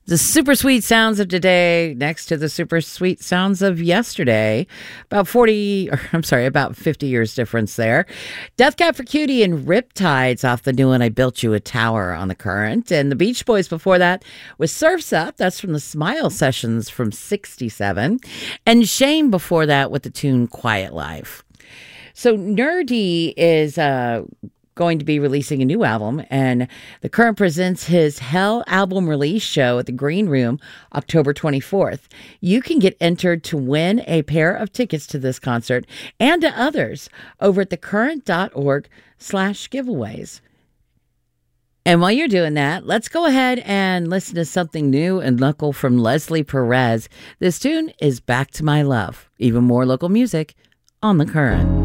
The super sweet sounds of today next to the super sweet sounds of yesterday. About 50 years difference there. Death Cab for Cutie and Riptides off the new one, I Built You a Tower on the Current. And the Beach Boys before that was Surf's Up. That's from the Smile Sessions from 67. And Shame before that with the tune Quiet Life. So Nerdy is going to be releasing a new album, and The Current presents his Hell album release show at the Green Room October 24th. You can get entered to win a pair of tickets to this concert and to others over at thecurrent.org/giveaways. And while you're doing that, let's go ahead and listen to something new and local from Leslie Perez. This tune is Back to My Love. Even more local music on The Current.